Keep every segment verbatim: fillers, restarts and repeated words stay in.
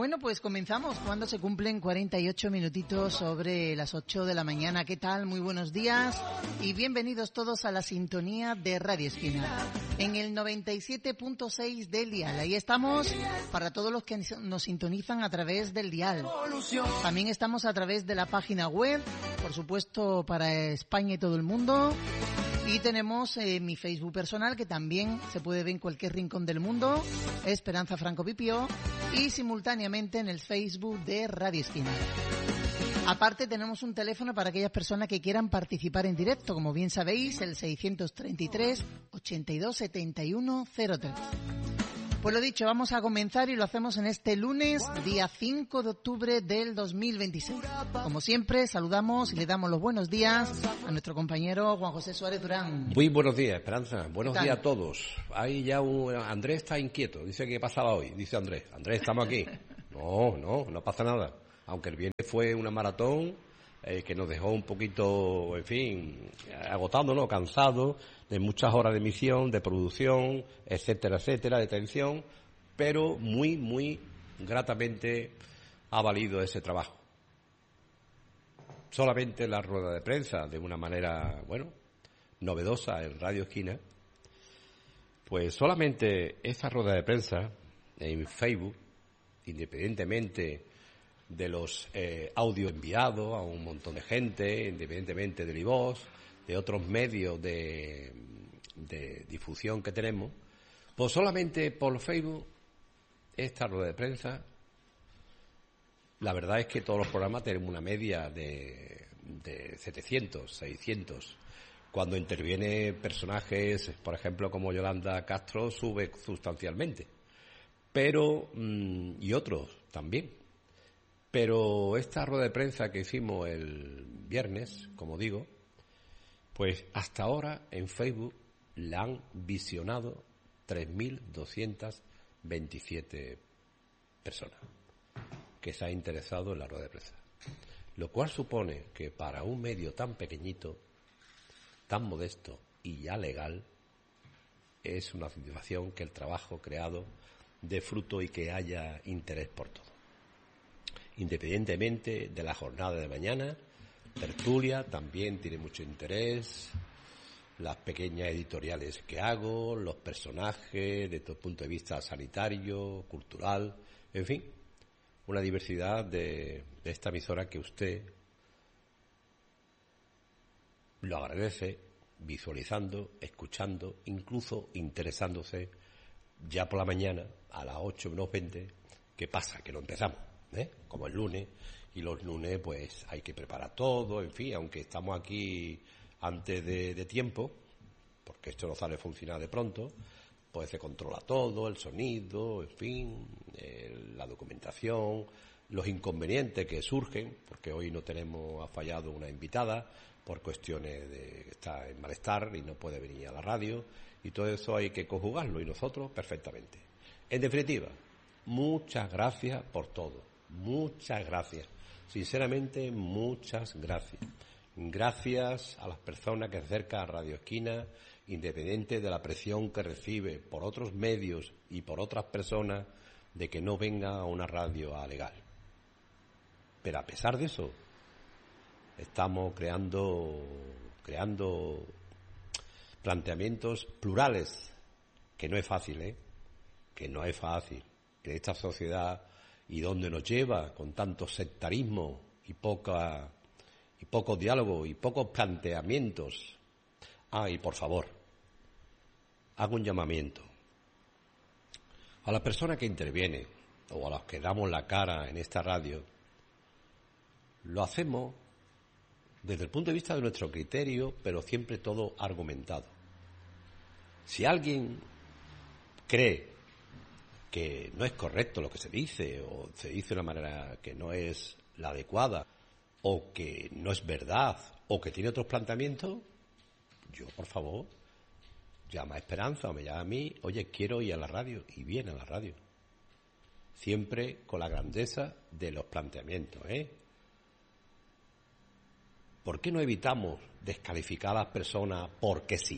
Bueno, pues comenzamos cuando se cumplen cuarenta y ocho minutitos sobre las ocho de la mañana. ¿Qué tal? Muy buenos días y bienvenidos todos a la sintonía de Radio Esquina en el noventa y siete punto seis del dial. Ahí estamos para todos los que nos sintonizan a través del dial. También estamos a través de la página web, por supuesto para España y todo el mundo. Y tenemos eh, mi Facebook personal, que también se puede ver en cualquier rincón del mundo, Esperanza Franco Pipio, y simultáneamente en el Facebook de Radio Esquina. Aparte tenemos un teléfono para aquellas personas que quieran participar en directo, como bien sabéis, el seiscientos treinta y tres, ochenta y dos, setenta y uno cero tres. Pues lo dicho, vamos a comenzar y lo hacemos en este lunes, día cinco de octubre del dos mil veintiséis. Como siempre, saludamos y le damos los buenos días a nuestro compañero Juan José Suárez Durán. Muy buenos días, Esperanza. Buenos días a todos. Ahí ya un... Andrés está inquieto. Dice que pasaba hoy. Dice Andrés. Andrés, estamos aquí. No, no, no pasa nada. Aunque el viernes fue una maratón eh, que nos dejó un poquito, en fin, agotado, ¿no? Cansado de muchas horas de emisión, de producción, etcétera, etcétera, de tensión, pero muy, muy gratamente ha valido ese trabajo. Solamente la rueda de prensa, de una manera, bueno, novedosa en Radio Esquina, pues solamente esa rueda de prensa en Facebook, independientemente de los eh, audios enviados a un montón de gente, independientemente del iVoz, de otros medios de, de difusión que tenemos, pues solamente por Facebook, esta rueda de prensa, la verdad es que todos los programas tenemos una media de, de setecientos, seiscientos. Cuando interviene personajes, por ejemplo, como Yolanda Castro, sube sustancialmente. Pero, mmm, y otros también. Pero esta rueda de prensa que hicimos el viernes, como digo, pues hasta ahora en Facebook la han visionado tres mil doscientas veintisiete personas que se han interesado en la rueda de prensa. Lo cual supone que para un medio tan pequeñito, tan modesto y ya legal, es una satisfacción que el trabajo creado dé fruto y que haya interés por todo. Independientemente de la jornada de mañana, tertulia también tiene mucho interés, las pequeñas editoriales que hago, los personajes desde el punto de vista sanitario, cultural, en fin, una diversidad de, de esta emisora que usted lo agradece visualizando, escuchando, incluso interesándose ya por la mañana a las ocho menos veinte. ¿Qué pasa? Que lo empezamos, ¿eh? Como el lunes, y los lunes pues hay que preparar todo, en fin, aunque estamos aquí antes de, de tiempo, porque esto no sale a funcionar de pronto, pues se controla todo, el sonido, en fin, el, la documentación, los inconvenientes que surgen, porque hoy no tenemos, ha fallado una invitada por cuestiones de que está en malestar y no puede venir a la radio, y todo eso hay que conjugarlo, y nosotros perfectamente. En definitiva, muchas gracias por todo, muchas gracias, sinceramente muchas gracias. Gracias a las personas que se acercan a Radio Esquina, independiente de la presión que recibe por otros medios y por otras personas de que no venga a una radio a legal. Pero a pesar de eso, estamos creando, creando planteamientos plurales, que no es fácil, ¿eh? Que no es fácil. En esta sociedad y donde nos lleva con tanto sectarismo y poca y poco diálogo y pocos planteamientos. Ah, y por favor, hago un llamamiento a las personas que intervienen o a las que damos la cara en esta radio. Lo hacemos desde el punto de vista de nuestro criterio, pero siempre todo argumentado. Si alguien cree que no es correcto lo que se dice, o se dice de una manera que no es la adecuada, o que no es verdad, o que tiene otros planteamientos, yo, por favor, llama a Esperanza o me llama a mí, oye, quiero ir a la radio, y viene a la radio. Siempre con la grandeza de los planteamientos, ¿eh? ¿Por qué no evitamos descalificar a las personas porque sí?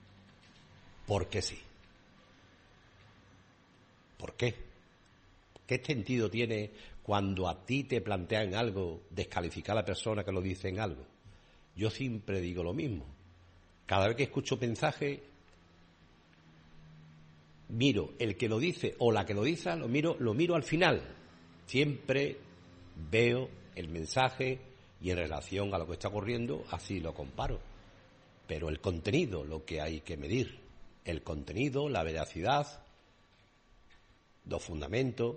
Porque sí. ¿Por qué? ¿qué sentido tiene cuando a ti te plantean algo, descalificar a la persona que lo dice en algo? Yo siempre digo lo mismo. Cada vez que escucho mensaje, miro el que lo dice o la que lo dice, lo miro, lo miro al final. Siempre veo el mensaje y en relación a lo que está ocurriendo, así lo comparo. Pero el contenido, lo que hay que medir, el contenido, la veracidad, los fundamentos,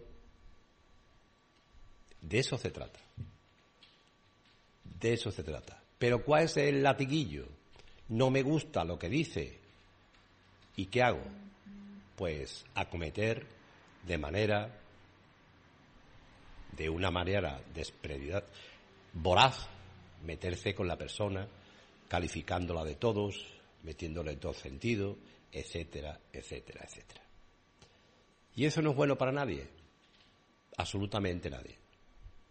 de eso se trata. De eso se trata. Pero ¿cuál es el latiguillo? No me gusta lo que dice. ¿Y qué hago? Pues acometer de manera, de una manera desprendida, voraz, meterse con la persona, calificándola de todos, metiéndole en todo sentido, etcétera, etcétera, etcétera. ¿Y eso no es bueno para nadie? Absolutamente nadie.